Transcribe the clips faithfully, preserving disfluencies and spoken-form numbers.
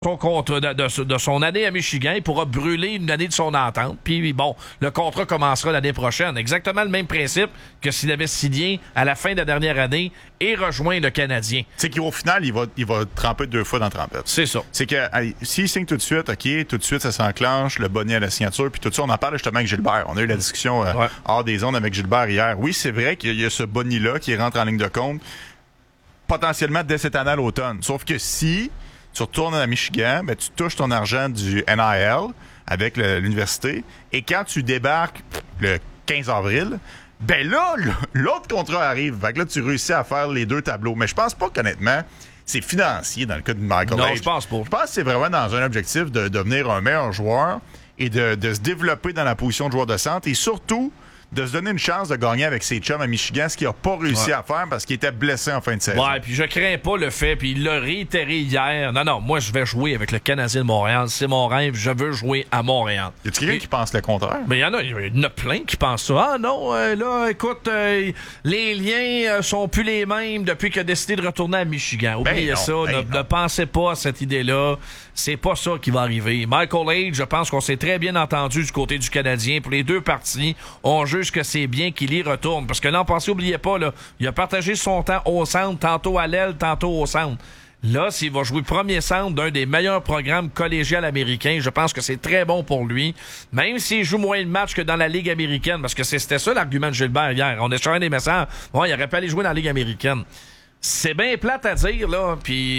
son contrat de, de, de son année à Michigan, il pourra brûler une année de son entente. Puis bon, le contrat commencera l'année prochaine. Exactement le même principe que s'il avait signé à la fin de la dernière année et rejoint le Canadien. C'est qu'au final, il va, il va tremper deux fois dans la trempette. C'est ça. C'est que allez, s'il signe tout de suite, OK, tout de suite, ça s'enclenche, le bonnet à la signature, puis tout ça, on en parle justement avec Gilbert. On a eu la discussion euh, ouais. hors des ondes avec Gilbert hier. Oui, c'est vrai qu'il y a ce bonnet-là qui rentre en ligne de compte potentiellement dès cette année à l'automne. Sauf que si tu retournes à Michigan, ben, tu touches ton argent du N I L avec le, l'université. Et quand tu débarques le quinze avril, ben là, l'autre contrat arrive. Fait que là, tu réussis à faire les deux tableaux. Mais je pense pas qu'honnêtement, c'est financier dans le cas de Michael Non, Age. je pense pas. Je pense que c'est vraiment dans un objectif de devenir un meilleur joueur et de, de se développer dans la position de joueur de centre et surtout de se donner une chance de gagner avec ses chums à Michigan, ce qu'il n'a pas réussi ouais. à faire parce qu'il était blessé en fin de saison. Ouais, puis je crains pas le fait, puis il l'a réitéré hier. Non, non, moi, je vais jouer avec le Canadien de Montréal. C'est mon rêve, je veux jouer à Montréal. Y a-t-il quelqu'un et... qui pense le contraire? Mais il y en a, il y en a plein qui pensent ça. Ah non, euh, là, écoute, euh, les liens euh, sont plus les mêmes depuis qu'il a décidé de retourner à Michigan. Oubliez ben non, ça, ben ne, ne pensez pas à cette idée-là. C'est pas ça qui va arriver. Michael Age, je pense qu'on s'est très bien entendu du côté du Canadien. Pour les deux parties, on juge que c'est bien qu'il y retourne. Parce que l'an passé, oubliez pas, là, il a partagé son temps au centre, tantôt à l'aile, tantôt au centre. Là, s'il va jouer premier centre d'un des meilleurs programmes collégiales américains, je pense que c'est très bon pour lui. Même s'il joue moins de matchs que dans la Ligue américaine, parce que c'était ça l'argument de Gilbert hier. On échangeait des messages. Bon, il aurait pu aller jouer dans la Ligue américaine. C'est bien plate à dire, là,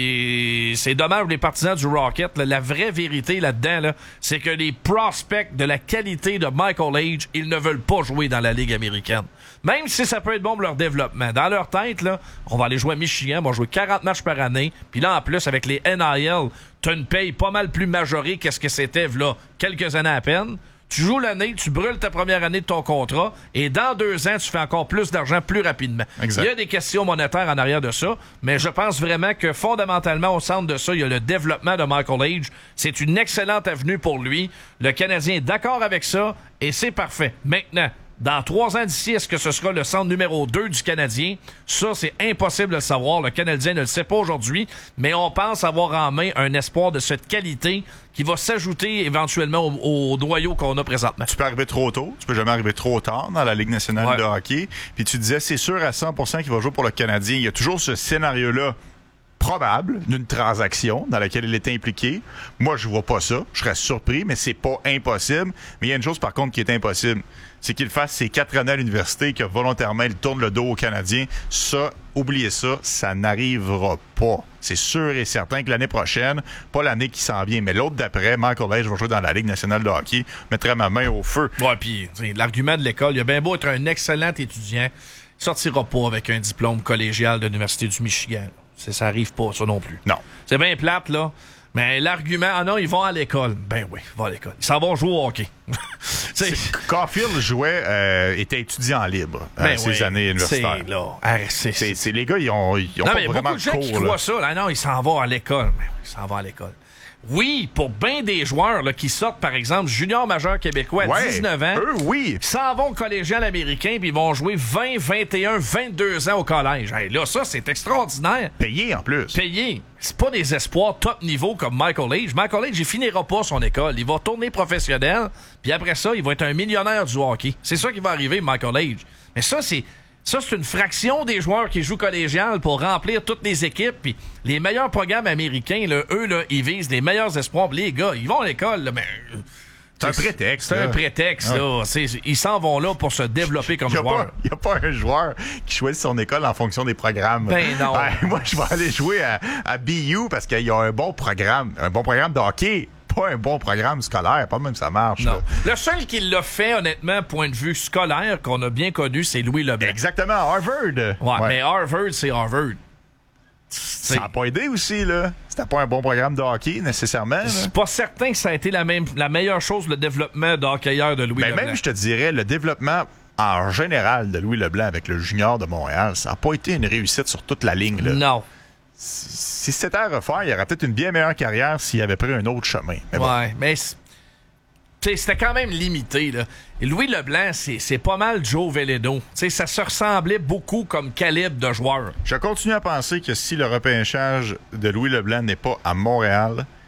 puis c'est dommage pour les partisans du Rocket. Là, la vraie vérité là-dedans, là, c'est que les prospects de la qualité de Michael Age, ils ne veulent pas jouer dans la Ligue américaine. Même si ça peut être bon pour leur développement. Dans leur tête, là, on va aller jouer à Michigan, on va jouer quarante matchs par année, puis là, en plus, avec les N I L, t'as une paye pas mal plus majorée qu'est-ce que c'était, là, quelques années à peine. Tu joues l'année, tu brûles ta première année de ton contrat et dans deux ans, tu fais encore plus d'argent plus rapidement. Exact. Il y a des questions monétaires en arrière de ça, mais je pense vraiment que fondamentalement, au centre de ça, il y a le développement de Michael Age. C'est une excellente avenue pour lui. Le Canadien est d'accord avec ça et c'est parfait. Maintenant, dans trois ans d'ici, est-ce que ce sera le centre numéro deux du Canadien? Ça, c'est impossible de le savoir. Le Canadien ne le sait pas aujourd'hui, mais on pense avoir en main un espoir de cette qualité qui va s'ajouter éventuellement au, au noyau qu'on a présentement. Tu peux arriver trop tôt, tu peux jamais arriver trop tard dans la Ligue nationale ouais. de hockey. Puis tu disais, c'est sûr à cent pour cent qu'il va jouer pour le Canadien. Il y a toujours ce scénario-là probable d'une transaction dans laquelle il est impliqué. Moi, je vois pas ça. Je serais surpris, mais c'est pas impossible. Mais il y a une chose, par contre, qui est impossible. C'est qu'il fasse ses quatre années à l'université et que volontairement, il tourne le dos aux Canadiens. Ça, oubliez ça, ça n'arrivera pas. C'est sûr et certain que l'année prochaine, pas l'année qui s'en vient, mais l'autre d'après, Michael Age va jouer dans la Ligue nationale de hockey, mettrait ma main au feu. Ouais, puis l'argument de l'école, il a bien beau être un excellent étudiant, il sortira pas avec un diplôme collégial de l'Université du Michigan. C'est, ça arrive pas, ça non plus. Non. C'est bien plate, là. Mais l'argument, ah non, ils vont à l'école. Ben oui, ils vont à l'école. Ils s'en vont jouer au hockey. Caulfield jouait, euh, était étudiant libre à ben ses oui, années universitaires. C'est là. Ah, c'est, c'est, c'est, les gars, ils ont, ils ont non, pas mais vraiment beaucoup de gens cours, qui là. croient ça. Là, non, ils s'en vont à l'école. Ben, ils s'en vont à l'école. Oui, pour bien des joueurs là, qui sortent, par exemple, junior majeur québécois à ouais, dix-neuf ans, eux, oui. ils s'en vont au collégial américain puis ils vont jouer vingt, vingt et un, vingt-deux ans au collège. Hey, là, ça, c'est extraordinaire. Payé, en plus. Payé. C'est pas des espoirs top niveau comme Michael Age. Michael Age, il finira pas son école. Il va tourner professionnel, puis après ça, il va être un millionnaire du hockey. C'est ça qui va arriver, Michael Age. Mais ça, c'est... Ça, c'est une fraction des joueurs qui jouent collégial pour remplir toutes les équipes. Puis les meilleurs programmes américains, là, eux, là, ils visent les meilleurs espoirs. Les gars, ils vont à l'école, là, mais... C'est un prétexte. C'est là. un prétexte, ah. là. C'est, ils s'en vont là pour se développer comme joueur. Il n'y a pas un joueur qui choisit son école en fonction des programmes. Ben non. Ouais, moi, je vais aller jouer à, à B U parce qu'il y a un bon programme. Un bon programme de hockey. Pas un bon programme scolaire, pas même ça marche. Non. Là. Le seul qui l'a fait, honnêtement, point de vue scolaire, qu'on a bien connu, c'est Louis Leblanc. Exactement, Harvard. Ouais, ouais. Mais Harvard, c'est Harvard. Ça n'a pas aidé aussi, là. C'était pas un bon programme de hockey, nécessairement. Là. C'est pas certain que ça a été la, même, la meilleure chose, le développement de hockeyeur de Louis ben Leblanc. Même, je te dirais, le développement en général de Louis Leblanc avec le junior de Montréal, ça n'a pas été une réussite sur toute la ligne. Là. Non. Si c'était à refaire, il aurait peut-être une bien meilleure carrière s'il avait pris un autre chemin. Mais bon. Ouais, mais c'était quand même limité. Là. Et Louis Leblanc, c'est, c'est pas mal Joe Veleno. T'sais, ça se ressemblait beaucoup comme calibre de joueur. Je continue à penser que si le repêchage de Louis Leblanc n'est pas à Montréal,